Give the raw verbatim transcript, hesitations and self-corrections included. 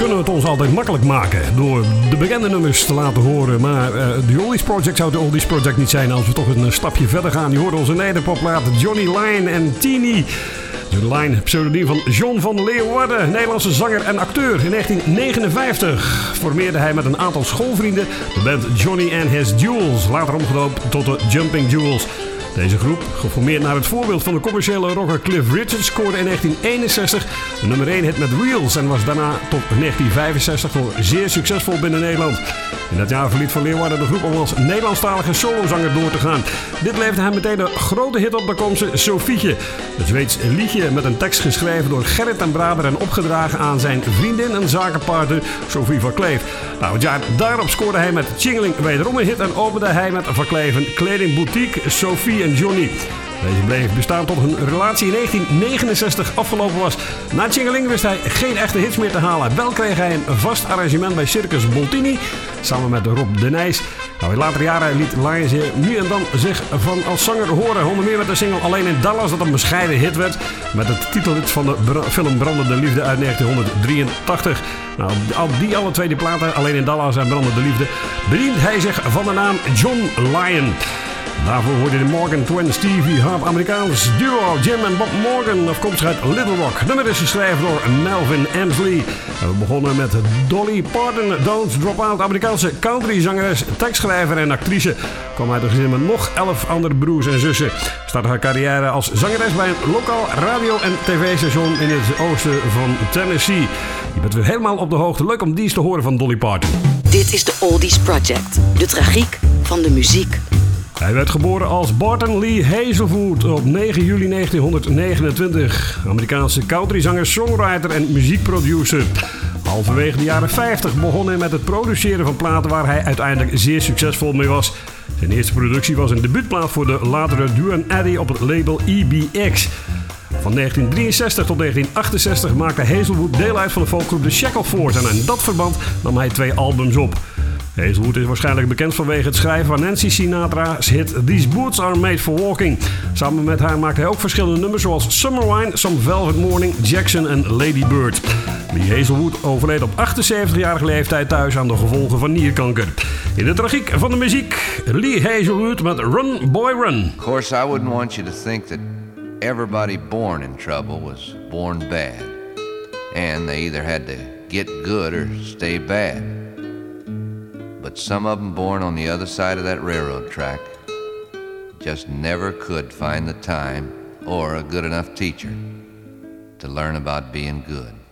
kunnen we het ons altijd makkelijk maken door de bekende nummers te laten horen. Maar uh, de Oldies Project zou de Oldies Project niet zijn als we toch een stapje verder gaan. Je hoorde onze nederpopplaat Johnny Lyon en Teenie. Johnny Lyon, pseudoniem van John van Leeuwarden, Nederlandse zanger en acteur. In negentien negenenvijftig formeerde hij met een aantal schoolvrienden de band Johnny and His Jewels, later omgedoopt tot de Jumping Jewels. Deze groep, geformeerd naar het voorbeeld van de commerciële rocker Cliff Richard, scoorde in negentien eenenzestig de nummer één hit met Reels en was daarna tot negentien vijfenzestig nog zeer succesvol binnen Nederland. In dat jaar verliet Van Leeuwarden de groep om als Nederlandstalige solozanger door te gaan. Dit leverde hem meteen een grote hit op de komste Sofietje. Een Zweeds liedje met een tekst geschreven door Gerrit ten Braber en opgedragen aan zijn vriendin en zakenpartner Sophie van Kleef. Nou, het jaar daarop scoorde hij met Tjingeling wederom een hit en opende hij met Van Kleef een kledingboutique Sophie en Johnny. Deze bleef bestaan tot hun relatie in negentien negenenzestig afgelopen was. Na Tjingeling wist hij geen echte hits meer te halen. Wel kreeg hij een vast arrangement bij Circus Boltini samen met Rob de Nijs. Nou, in latere jaren liet Lions nu en dan zich van als zanger horen. Onder meer met de single Alleen in Dallas, dat een bescheiden hit werd. Met het titelhit van de bra- film Brandende Liefde uit negentienhonderddrieëntachtig. Nou, al die alle twee die platen, Alleen in Dallas en Brandende Liefde, bedient hij zich van de naam John Lyon. Daarvoor hoorde de Morgan Twin Stevie Harp Amerikaans duo Jim en Bob Morgan, afkomstig uit Little Rock. Het nummer is geschreven door Melvin Emsley. We begonnen met Dolly Parton, Don't Drop Out, Amerikaanse countryzangeres, tekstschrijver en actrice. Kwam uit een gezin met nog elf andere broers en zussen. Startte haar carrière als zangeres bij een lokaal radio- en tv-station in het oosten van Tennessee. Je bent weer helemaal op de hoogte. Leuk om die eens te horen van Dolly Parton. Dit is de Oldies Project, de tragiek van de muziek. Hij werd geboren als Barton Lee Hazelwood op negen juli negentienhonderdnegenentwintig. Amerikaanse countryzanger, songwriter en muziekproducer. Halverwege de jaren vijftig begon hij met het produceren van platen waar hij uiteindelijk zeer succesvol mee was. Zijn eerste productie was een debuutplaat voor de latere Duane Eddy op het label E B X. Van negentien drieënzestig tot negentien achtenzestig maakte Hazelwood deel uit van de folkgroep The Shackleford en in dat verband nam hij twee albums op. Hazelwood is waarschijnlijk bekend vanwege het schrijven van Nancy Sinatra's hit These Boots Are Made For Walking. Samen met haar maakte hij ook verschillende nummers zoals Summer Wine, Some Velvet Morning, Jackson en Lady Bird. Lee Hazelwood overleed op achtenzeventigjarige leeftijd thuis aan de gevolgen van nierkanker. In de tragiek van de muziek, Lee Hazelwood met Run Boy Run. Of course, I wouldn't want you to think that everybody born in trouble was born bad. And they either had to get good or stay bad. But some of them born on the other side of that railroad track just never could find the time or a good enough teacher to learn about being good.